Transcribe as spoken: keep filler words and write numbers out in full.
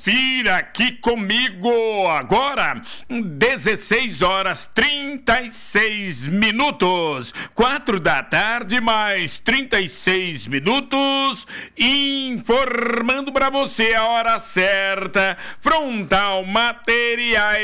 confira aqui comigo agora, dezesseis horas trinta e seis minutos, quatro da tarde mais trinta e seis minutos, informando para você a hora certa. Frontal Materiais